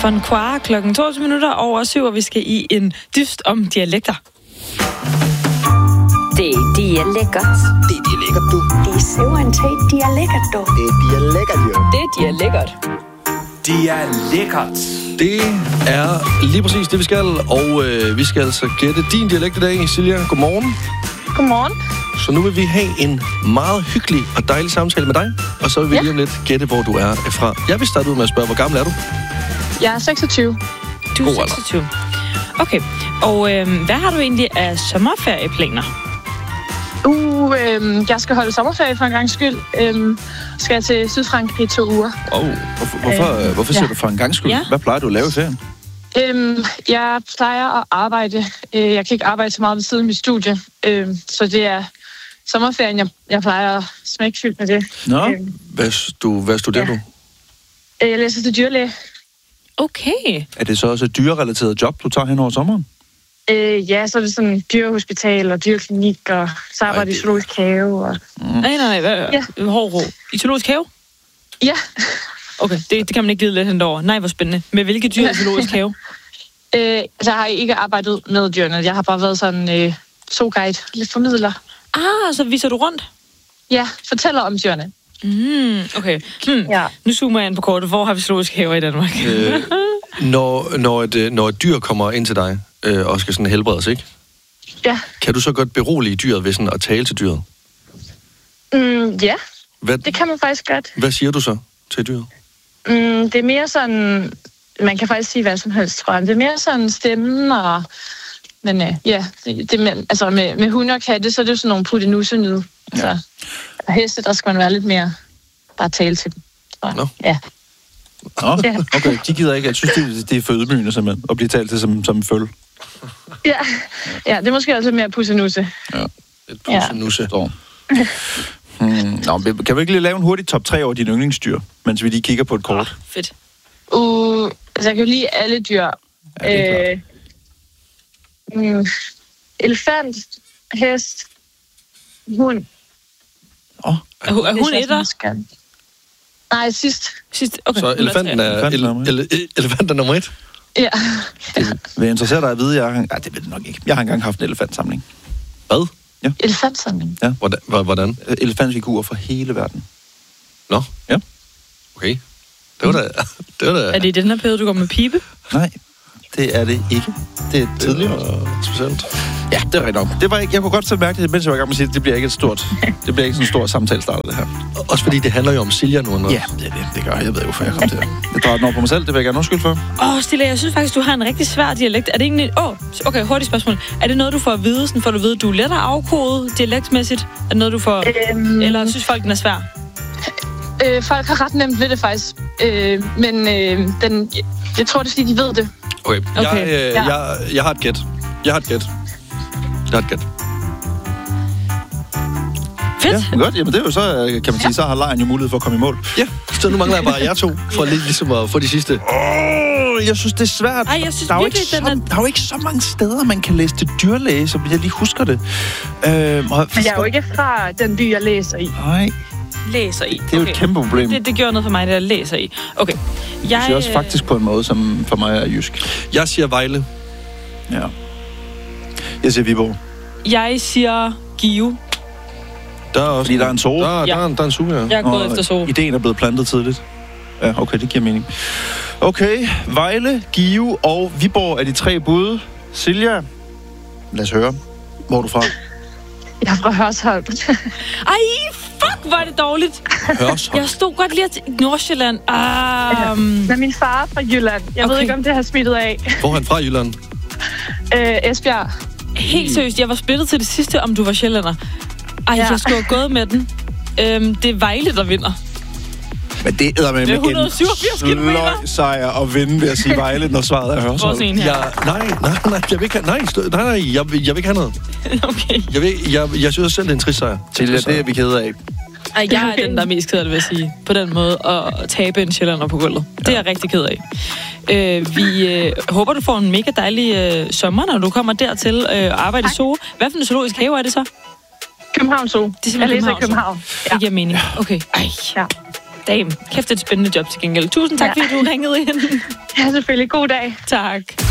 Von Quar, 7:22, og vi skal i en dyst om dialekter. Det er lækkert. Det er lækkert, du. Det er simpelthen dialekt, du. Det er lækkert, jo. Det er lækkert. Det er lækkert. Det er lige præcis det, vi skal. Og vi skal altså gætte din dialekt i dag, Silja. Godmorgen. Godmorgen. Så nu vil vi have en meget hyggelig og dejlig samtale med dig. Og så vil vi lige om lidt gætte, hvor du er fra. Jeg vil starte ud med at spørge, hvor gammel er du? Jeg er 26. Du er 26. Okay, og hvad har du egentlig af sommerferieplaner? Jeg skal holde sommerferie for en gang skyld. Skal jeg til Sydfrankrig i 2 uger. Hvorfor siger du for en gang skyld? Ja. Hvad plejer du at lave i ferien? Jeg plejer at arbejde. Jeg kan ikke arbejde så meget ved siden af mit studie. Så det er sommerferien, jeg plejer at smække fyldt med det. Nå, Hvad studerer du? Jeg læser til dyrlæge. Okay. er det så også et dyrerelateret job, du tager hen over sommeren? Ja, så er det sådan dyrehospital og dyreklinik, og så arbejder i zoologisk have. Og... Nej. Hård. I zoologisk have? Ja. Okay, det kan man ikke lide lidt hen over. Nej, hvor spændende. Med hvilke dyr i zoologisk have? Så har jeg ikke arbejdet med dyrene. Jeg har bare været sådan zooguide, lidt formidler. Så viser du rundt? Ja, fortæller om dyrene. Okay. Ja. Nu zoomer jeg ind på kortet. Hvor har vi zoologisk haver i Danmark? Når et dyr kommer ind til dig og skal sådan helbredes, ikke? Ja. Kan du så godt berolige dyret ved sådan at tale til dyret? Ja, Hvad, det kan man faktisk godt. hvad siger du så til dyret? Det er mere sådan... Man kan faktisk sige hvad som helst, tror jeg. Det er mere sådan stemmen og... Men med hunde og katte, så er det jo sådan nogle puttenusse-nyde. Ja. Så og heste, der skal man være lidt mere... Bare tale til dem. Nå. Ja. Nå, Ja. okay, de gider ikke. Jeg synes, det er for ydmygende simpelthen, at blive talt til som en føl. Ja, det er måske også lidt mere pussenusse. Ja. Et pussenusse. Nå, kan vi ikke lige lave en hurtig top 3 over dine yndlingsdyr, mens vi lige kigger på et kort? Fedt. Altså, jeg kan jo lide alle dyr. Ja, Elefant, hest, hund. Er hun etter? Nej, sidst. Okay. Så elefanten er elefanten er nummer 1? Ja. Vil interessere dig at vide, det ved jeg nok ikke. Jeg har engang haft en elefantsamling. Hvad? Elefantsamling. Ja. Hvordan? Elefantfigurer fra hele verden. Nå? Ja. Okay. Det var da... Er det i den her periode, du går med pibe? Nej, det er det ikke. Det er tidligere. Specielt. Ja, det er rigtigt nok. Det var ikke, jeg kunne godt så mærke det, mens jeg var i gang med at sige, det bliver ikke sådan en stor samtale starter det her. Også fordi det handler jo om Silja nu. Ja, det gør jeg. Jeg ved jo, hvorfor jeg kom til det. Jeg drager den over på mig selv, det vil jeg gerne undskylde for. Stille, jeg synes faktisk, du har en rigtig svær dialekt. Er det egentlig... Okay, hurtigt spørgsmål. Er det noget, du får at vide, sådan får du at vide, du er lettere afkodet dialektmæssigt? Er det noget, du får... Eller synes folk, den er svær? Folk har ret nemt ved det faktisk. Men jeg tror, det er, fordi de ved det. Okay. Jeg har et gæt. Fedt. Ja, godt. Jamen det er jo så, kan man sige, så har lejren jo mulighed for at komme i mål. Ja, så nu mangler jeg bare jer to, for ligesom at få de sidste. Jeg synes, det er svært. Ej, jeg synes der er virkelig, der er jo ikke så mange steder, man kan læse til dyrlæge, som jeg lige husker det. Men jeg er jo ikke fra den by, jeg læser i. Nej, Læser i. det er jo et kæmpe problem. Det gjorde noget for mig, det jeg læser i. Okay. Jeg siger også faktisk på en måde, som for mig er jysk. Jeg siger Vejle. Ja. Jeg siger Viborg. Jeg siger Give. Der er også... Fordi der er en zoo. Der er en zoo, ja. Jeg er gået efter så. Ideen er blevet plantet tidligt. Ja, okay, det giver mening. Okay, Vejle, Give og Viborg er de 3 bud. Silja, lad os høre. Hvor er du fra? Jeg er fra Hørsholm. Ej, fuck, hvor er det dårligt. Hørsholm. Jeg stod godt lige til Nordsjælland. Men min far er fra Jylland. Jeg ved ikke, om det har smittet af. Hvor er han fra, Jylland? Esbjerg. Helt seriøst, jeg var splittet til det sidste, om du var sjællander. Jeg skulle have gået med den. Det er Vejle, der vinder. Men det er med 187 kilometer. Sløj sejr at vinde ved at sige Vejle, når svaret er Hørsholm. Prøv at se en her. Nej, jeg vil ikke have, jeg vil ikke have noget. Okay. Jeg synes selv, det er en trist sejr. Det er vi kede af. Ej, jeg er den, der er mest ked af det, vil jeg sige. På den måde at tabe en sjællander på gulvet. Det er jeg rigtig ked af. Vi håber, du får en mega dejlig sommer, når du kommer dertil og arbejder i zoo. Hvad for en zoologisk have er det så? København Zoo. Det er simpelthen jeg læser i København. Det giver mening. Okay. Ej. Ja. Damn. Kæft, det er et spændende job til gengæld. Tusind tak, fordi du ringede ind. Ja, selvfølgelig. God dag. Tak.